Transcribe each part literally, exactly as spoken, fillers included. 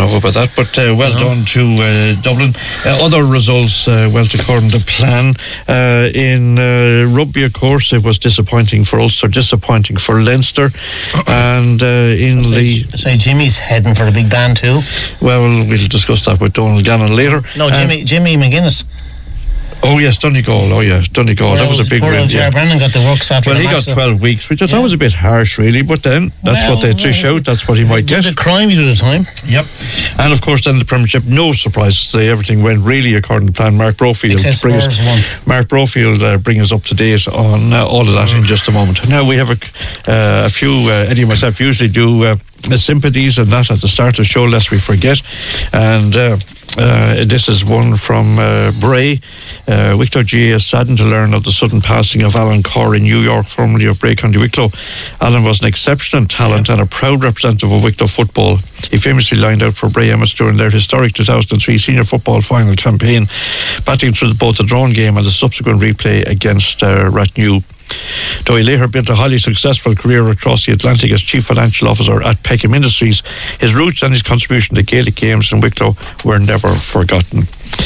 know about that, but uh, well no. done to uh, Dublin. Uh, other results uh, went according to plan. Uh, in uh, rugby, of course, it was disappointing for Ulster, disappointing for Leinster, and uh, in say, the say Jimmy's heading for the big band too. Well, we'll discuss that with Donald Gannon later. No, Jimmy, um, Jimmy McGuinness. Oh yes, Donegal. Oh yeah, Donegal. Well, that was a big win. Yeah. Brennan got the work Saturday. Well, he got twelve weeks, which I thought yeah. was a bit harsh, really. But then that's well, what they dish well, out. That's what he might get. A crime at the time. Yep. And of course, then the Premiership. No surprises. They, everything went really according to plan. Mark Brofield. Bring us, Mark Brofield uh, bring us up to date on uh, all of that mm. in just a moment. Now we have a, uh, a few. Uh, Eddie and myself usually do uh, sympathies and that at the start of the show, lest we forget. And. Uh, Uh, this is one from uh, Bray. Uh, Wicklow G A is saddened to learn of the sudden passing of Alan Corr in New York, formerly of Bray County Wicklow. Alan was an exceptional talent and a proud representative of Wicklow football. He famously lined out for Bray Emmets during their historic two thousand three senior football final campaign, batting through both the drawn game and the subsequent replay against uh, Rathnew. Though he later built a highly successful career across the Atlantic as Chief Financial Officer at Peckham Industries, his roots and his contribution to Gaelic games in Wicklow were never forgotten.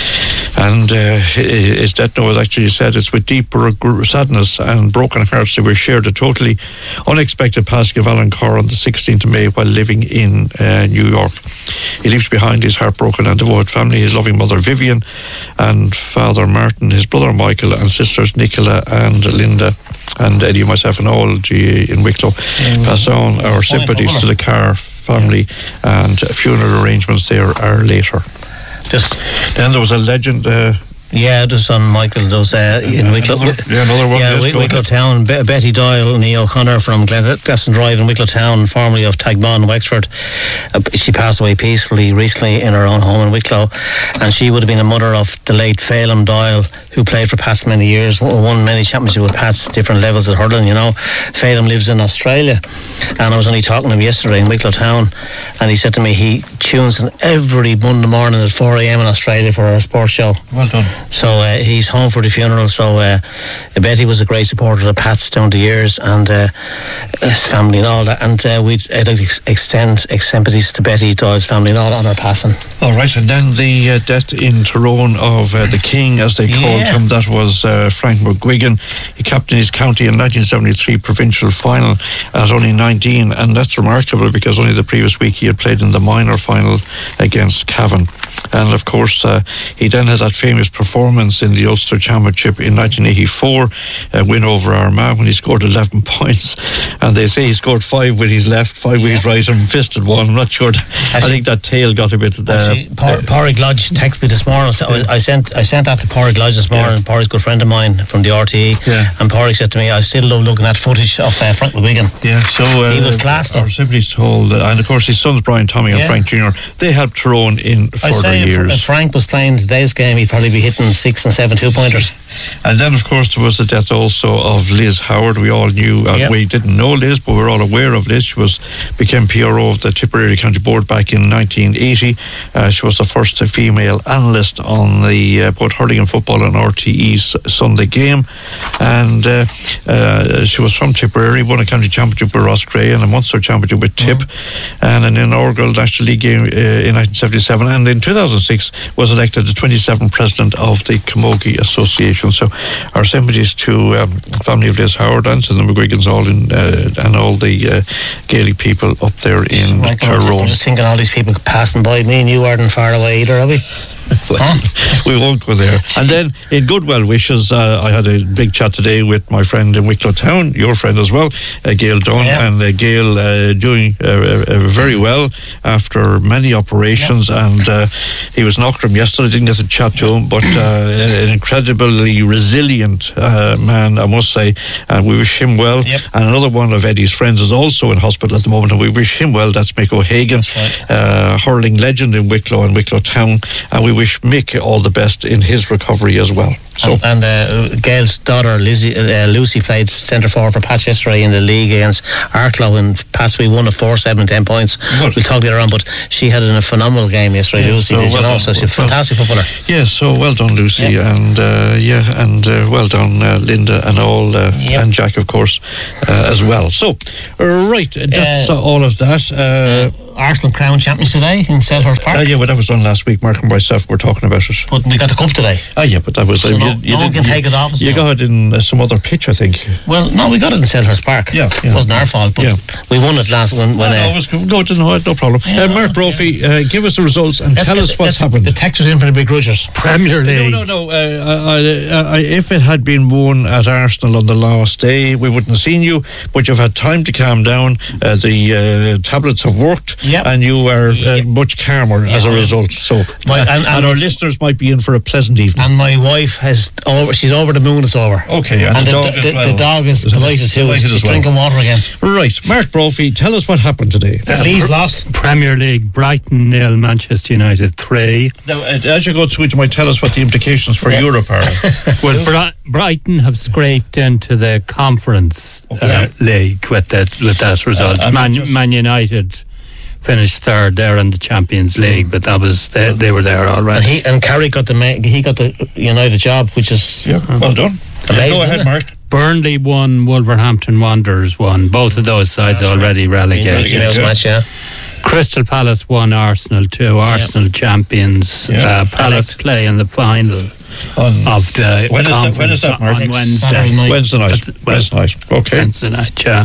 And uh, his death note was actually said, it's with deep sadness and broken hearts that we shared a totally unexpected passing of Alan Corr on the sixteenth of May while living in uh, New York. He leaves behind his heartbroken and devoted family, his loving mother Vivian and father Martin, his brother Michael and sisters Nicola and Linda, and Eddie and myself and all G A in Wicklow. Mm. Pass on our sympathies to the Carr family, and funeral arrangements there are later. Just then there was a legend. Uh, Yeah, just on Michael, those uh, in Wicklow. Another, yeah, another one. Yeah, yes, Wicklow Town. Be- Betty Doyle, Nee O'Connor from Glasson Drive in Wicklow Town, formerly of Tagbon, Wexford. Uh, she passed away peacefully recently in her own home in Wicklow, and she would have been a mother of the late Phelim Doyle, who played for Pats many years, won many championships with Pats, different levels at hurling. You know, Phelim lives in Australia, and I was only talking to him yesterday in Wicklow Town, and he said to me he tunes in every Monday morning at four a.m. in Australia for a sports show. Well done. So uh, he's home for the funeral. So uh, Betty was a great supporter of Pats down the years, and uh, his family and all that. And uh, we'd I'd like to ex- extend sympathies to Betty Doyle's family and all on her passing. All right, and then the uh, death in Tyrone of uh, the King, as they yeah. called him. That was uh, Frank McGuigan. He captained his county in nineteen seventy-three provincial final at only nineteen, and that's remarkable because only the previous week he had played in the minor final against Cavan. And of course, uh, he then had that famous performance in the Ulster Championship in nineteen eighty-four, a win over Armagh when he scored eleven points. And they say he scored five with his left, five with his right, and fisted one. I'm not sure. I think that tail got a bit. Uh, Pádraig Lodge texted me this morning. I sent I sent that to Pádraig Lodge this morning. Yeah. Pádraig's a good friend of mine from the R T E. Yeah. And Pádraig said to me, I still love looking at footage of uh, Frank McGuigan. Yeah, so uh, he was class. Our siblings told, uh, and of course his sons Brian, Tommy, and yeah. Frank Junior They helped Tyrone in further I say years. If Frank was playing today's game, he'd probably be hitting six and seven two pointers. And then, of course, there was the death also of Liz Howard. We all knew, uh, yep. we didn't know Liz, but we were all aware of Liz. She was became P R O of the Tipperary County Board back in nineteen eighty. Uh, she was the first female analyst on the uh, both hurling and football on R T E's Sunday Game. And uh, uh, she was from Tipperary, won a county championship with Ross Gray and a Munster championship with Tip, mm-hmm. and an inaugural National League game uh, in nineteen seventy-seven. And in two thousand six was elected the twenty-seventh president of the Camogie Association. So our sympathies to um, family of Liz Howard and to the McGuigans all in, uh, and all the uh, Gaelic people up there in right, Tyrone. I'm just thinking all these people passing by. Me and you aren't far away either, are we? Well, huh? We won't go there. And then in good well wishes, uh, I had a big chat today with my friend in Wicklow Town, your friend as well, uh, Gail Dunn, yeah. and uh, Gail uh, doing uh, uh, very well after many operations, yeah. and uh, he was in Auckland yesterday. I didn't get to chat to him, but uh, an incredibly resilient uh, man, I must say, and we wish him well. Yep. And another one of Eddie's friends is also in hospital at the moment, and we wish him well. That's Mick O'Hagan, right. uh, hurling legend in Wicklow and Wicklow Town, and we wish Mick all the best in his recovery as well. So and, and uh, Gail's daughter Lizzie, uh, Lucy played centre forward for Patch yesterday in the league against Arklow, and Patch we won a four, seven, ten points. Good. We'll talk later on, but she had a phenomenal game yesterday. Yeah, Lucy so did, well you know, done, so she's a fantastic well, footballer. Yeah, so well done, Lucy, yeah. and uh, yeah, and uh, well done, uh, Linda, and all, uh, yep. and Jack, of course, uh, as well. So, right, that's uh, all of that. Uh, uh, Arsenal crown champions today in Selhurst Park. Uh, yeah, well, that was done last week. Mark and myself were talking about it. But we got the cup today. Ah, yeah, but that was. So uh, no, you, you no one can you, take it off us. You now. got it in uh, some other pitch, I think. Well, no, we got it in Selhurst Park. Yeah, yeah. It wasn't our fault, but yeah. we won it last when. when no, uh, no, it was good. No, no problem. Yeah, uh, Mark Brophy, yeah. uh, give us the results and let's tell us what's happened. The textures in for the big Rogers. Premier League. No, no, no. Uh, I, I, if it had been won at Arsenal on the last day, we wouldn't have seen you. But you've had time to calm down. Uh, the uh, tablets have worked, yep. and you are. Uh, yep. much calmer yeah. as a result. So, my, and, and, and our listeners might be in for a pleasant evening. And my wife has over. She's over the moon. It's over. Okay, and, and the, the, dog the, well. the dog is delighted too. Delighted She's well. drinking water again. Right, Mark Brophy, tell us what happened today. Uh, Leeds lost. Premier League: Brighton nil, Manchester United three. Now, as you go through it, you might tell us what the implications for yeah. Europe are. Well, Bri- Brighton have scraped into the Conference okay. uh, League with that with that result. Uh, Man, just, Man United finished third there in the Champions League, but that was they, they were there already. And he and Carrick got the he got the United job, which is yeah, well done. Amazing, go ahead, Mark. Burnley won, Wolverhampton Wanderers won. Both of those sides That's already right. relegated. Yeah. Match, yeah. Crystal Palace won, Arsenal two. Arsenal yeah. champions. Yeah. Uh, Palace Elect. play in the final on of the when is that? When is that, Mark? On Wednesday. Night. Wednesday night. Wednesday night. Okay. Wednesday night. Yeah.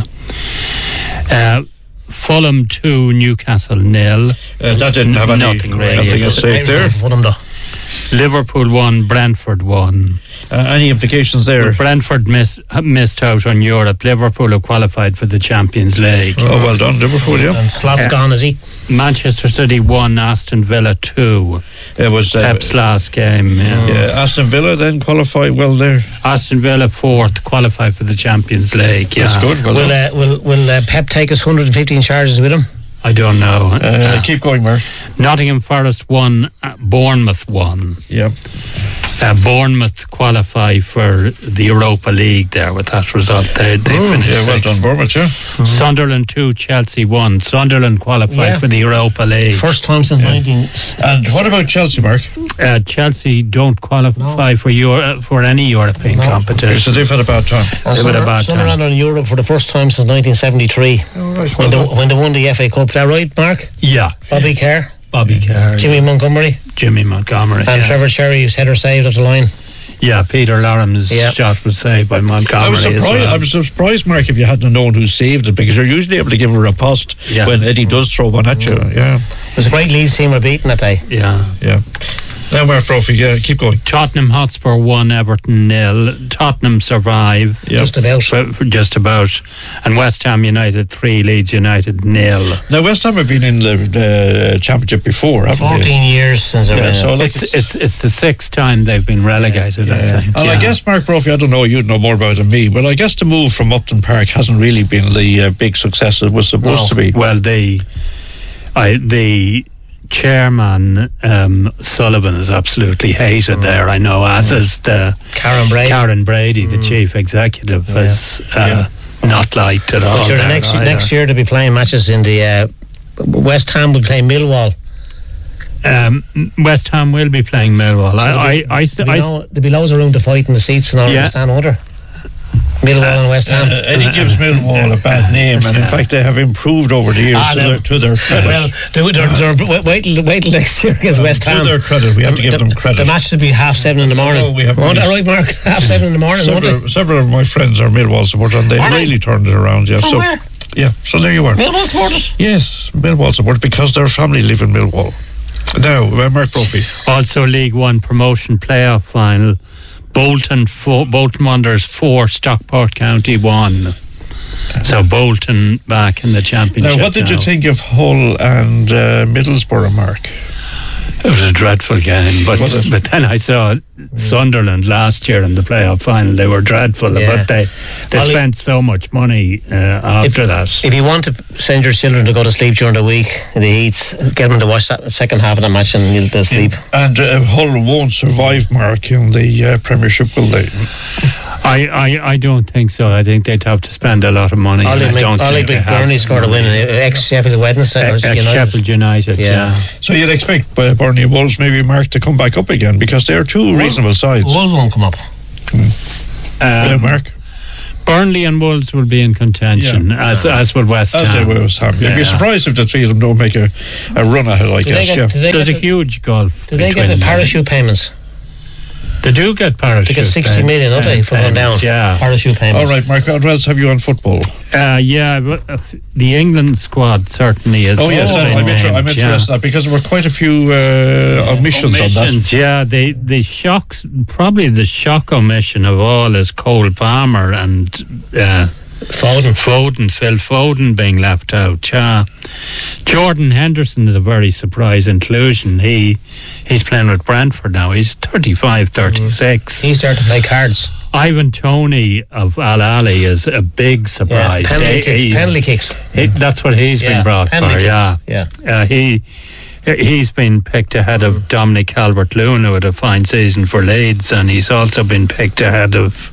Uh, Fulham two, Newcastle nil. Uh, that didn't have any, nothing really. Nothing else safe there. Fulham though. Liverpool won, Brentford won. Uh, any implications there? Well, Brentford missed, missed out on Europe. Liverpool have qualified for the Champions League. Oh, well done, Liverpool, yeah. And Slav's uh, gone, is he? Manchester City won, Aston Villa two. It was uh, Pep's last game. Yeah. yeah, Aston Villa then qualified well there. Aston Villa fourth, qualified for the Champions League. Yeah. That's good. Well will, uh, will will uh, Pep take his one hundred fifteen charges with him? I don't know. Uh, uh, keep going, Mark. Nottingham Forest won, uh, Bournemouth won. Yeah. Uh, Bournemouth qualify for the Europa League there with that result. They, they oh, finished yeah, well done, Bournemouth, yeah. Mm-hmm. Sunderland two, Chelsea one. Sunderland qualified yeah. for the Europa League. First time since yeah. nineteen. And what about Chelsea, Mark? Uh, Chelsea don't qualify no. for Euro, for any European no. competition. Okay, so they've had a bad time. And they've had a bad time. Sunderland are in Europe for the first time since nineteen seventy-three. Oh, right. When, well, they, when they won the F A Cup. Is that right, Mark? Yeah. Bobby Kerr. Bobby Kerr. Jimmy yeah. Montgomery. Jimmy Montgomery. And yeah. Trevor Cherry, whose header saved at the line. Yeah, Peter Lorem's yeah. shot was saved by Montgomery. I was surprised, well. I was surprised, Mark, if you hadn't known who saved it, because you're usually able to give a riposte yeah. when Eddie does throw one at you. Yeah. It was a great Leeds team were beaten that day. Yeah. Yeah. Now, Mark Brophy, yeah, keep going. Tottenham Hotspur one, Everton nil. Tottenham survive. Yep. Just about. For, for just about. And West Ham United three, Leeds United nil. Now, West Ham have been in the uh, Championship before, haven't fourteen they? fourteen years since they've yeah, been so it's, it's, it's, it's the sixth time they've been relegated, yeah, yeah. I think. And yeah. I guess, Mark Brophy, I don't know, you'd know more about it than me, but I guess the move from Upton Park hasn't really been the uh, big success it was supposed no. to be. Well, the... I, the chairman um, Sullivan is absolutely hated mm. there, I know, as mm. is the Karen Brady, Karen Brady mm. the chief executive, yeah. is uh, yeah. not liked at all. But sure, the next, next year they'll be playing matches in the uh, West Ham will play Millwall. Um, West Ham will be playing Millwall. So I, be, I, I, st- there'll, be no, there'll be loads of room to fight in the seats and all yeah. stand under. Millwall uh, and West Ham. Uh, Eddie gives Millwall a bad name, and in fact they have improved over the years ah, to, their, to their credit. Well, they're, they're, they're, wait, till, wait till next year against West Ham. To their credit, we have to give the, them credit. The match should be half seven in the morning. Oh, we have won't it, right, Mark? Half seven in the morning, several, won't it? Several of my friends are Millwall supporters, and they've are really they? turned it around. Yeah, From so where? Yeah, so there you are. Millwall supporters? Yes, Millwall supporters, because their family live in Millwall. Now, uh, Mark Brophy. Also, League One promotion playoff final. Bolton four, Bolton Wanderers four, Stockport County one. So Bolton back in the championship. Now, what did now. you think of Hull and uh, Middlesbrough, Mark? It was a dreadful game, but but then I saw Sunderland last year in the playoff final. They were dreadful, yeah. but they they Ollie, spent so much money uh, after if, that. If you want to send your children to go to sleep during the week in the heats, get them to watch that second half of the match and you'll they'll sleep. Yeah. And uh, Hull won't survive, Mark, in the uh, Premiership, will they? I, I, I don't think so. I think they'd have to spend a lot of money. Ollie, I don't Ollie think Burnley scored a win in ex-Sheffield Wednesday. Ex-Sheffield United, yeah. yeah. So you'd expect uh, Burnley and Wolves maybe, Mark, to come back up again because they're two Wolves, reasonable sides. Wolves won't come up. Hmm. Um, yeah, Mark? Burnley and Wolves will be in contention, yeah. as as will West Ham. As they will West Ham. Yeah. You'd be surprised if the three of them don't make a, a run at it, I guess. Get, yeah. There's a the, huge gulf. Do they get the parachute payments? They do get parachute. They get sixty pay, million, don't they, for going down? Yeah. Parachute payments. All right, Mark, what else have you on football? Uh, yeah, but, uh, the England squad certainly is. Oh, yes, oh, I'm, inter- I'm interested yeah. in that because there were quite a few uh, omissions, omissions on that. Yeah, the, the shocks, probably the shock omission of all is Cole Palmer and uh, Foden. Foden, Phil Foden being left out. Yeah. Jordan Henderson is a very surprise inclusion. He he's playing with Brentford now. He's thirty-five, thirty-six. Mm. He started to play cards. Ivan Toney of Al Ahly is a big surprise. Yeah, penalty, he, kick, he, penalty kicks. He, that's what he's yeah, been brought for. Kicks. Yeah, yeah. Uh, he he's been picked ahead of mm. Dominic Calvert-Lewin, who had a fine season for Leeds, and he's also been picked ahead of.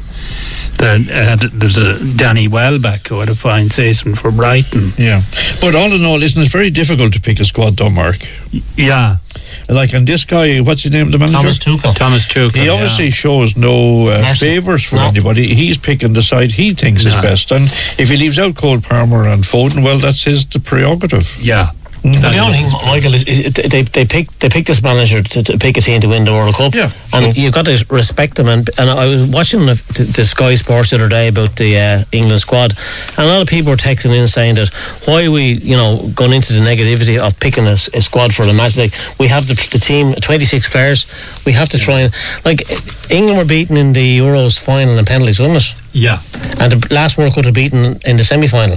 The, uh, there's a Danny Welbeck who had a fine season for Brighton. Yeah, but all in all, isn't it very difficult to pick a squad, though, Mark? Yeah. Like, and this guy, what's his name, the manager? Thomas Tuchel. Thomas Tuchel. He obviously yeah. shows no uh, favours for no. anybody. He's picking the side he thinks no. is best, and if he leaves out Cole Palmer and Foden, well, that's his the prerogative. Yeah. Mm. But the only thing, Michael, is, is they they pick they pick this manager to, to pick a team to win the World Cup, yeah, and you've got to respect them. And, and I was watching the, the Sky Sports the other day about the uh, England squad, and a lot of people were texting in saying that why are we, you know, going into the negativity of picking a, a squad for the match? Like, we have the, the team, twenty-six players. We have to try and, like, England were beaten in the Euros final in penalties, wasn't it? Yeah. And the last World Cup were beaten in the semi-final.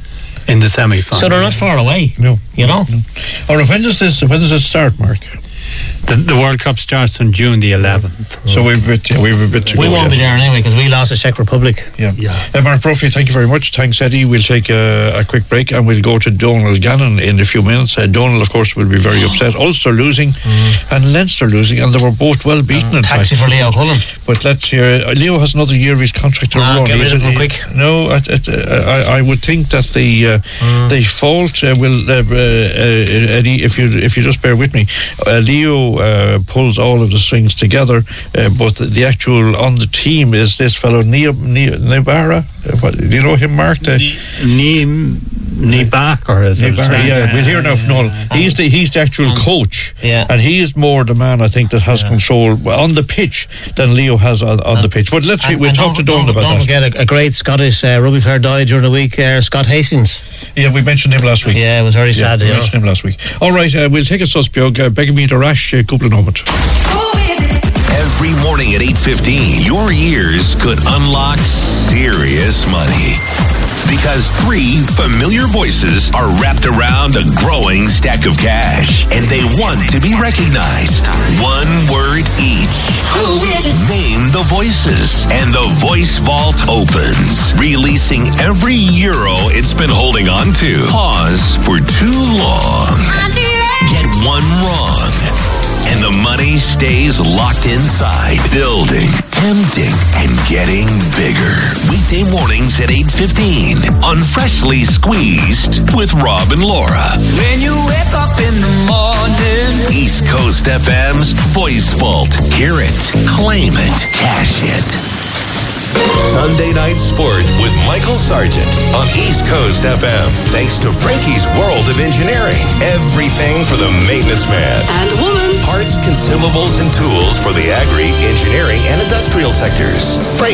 In the semi-final. So they're not far away. No. You know? No. All right, when does this, when does it start, Mark? The, the World Cup starts on June the eleventh. So we've a bit, yeah, we've a bit to we go. We won't yet. be there anyway because we lost the Czech Republic. Yeah. yeah. Uh, Mark Brophy, thank you very much. Thanks, Eddie. We'll take a, a quick break and we'll go to Donald Gannon in a few minutes. Uh, Donald, of course, will be very upset. Ulster losing mm. and Leinster losing, and they were both well beaten. Um, in taxi fact. for Leo Cullen. But let's hear. Uh, Leo has another year of his contract to nah, run. Get rid of him he, quick. No, I, I, I would think that the uh, mm. the fault uh, will. Uh, uh, Eddie, if you if you just bear with me, uh, Leo uh, pulls all of the strings together, uh, but the, the actual on the team is this fellow Nibara. Uh, what, do you know him, Mark? Neem Nibaka, is it? Nibara, yeah, we'll hear now from Noel. He's the he's the actual um, coach, yeah, and he is more the man I think that has yeah. control on the pitch than Leo has on, on and, the pitch. But let's and, we'll and talk to Donald about don't that. Don't forget a, a great Scottish uh, rugby player died during the week. Uh, Scott Hastings. Yeah, we mentioned him last week. Yeah, it was very yeah, sad. We yeah. mentioned him last week. All right, uh, we'll take a suspiog. Uh, begging me to rash uh, couple of moments. Every morning at eight fifteen, your ears could unlock serious money. Because three familiar voices are wrapped around a growing stack of cash, and they want to be recognized. One word each. Name the voices, and the Voice Vault opens, releasing every euro it's been holding on to. Pause for too long. Get one wrong, and the money stays locked inside, building, tempting, and getting bigger. Weekday mornings at eight fifteen on Freshly Squeezed with Rob and Laura. When you wake up in the morning, East Coast F M's Voice Vault. Hear it, claim it, cash it. Sunday Night Sport with Michael Sargent on East Coast F M. Thanks to Frankie's World of Engineering. Everything for the maintenance man. And woman. Parts, consumables, and tools for the agri, engineering, and industrial sectors. Frankie.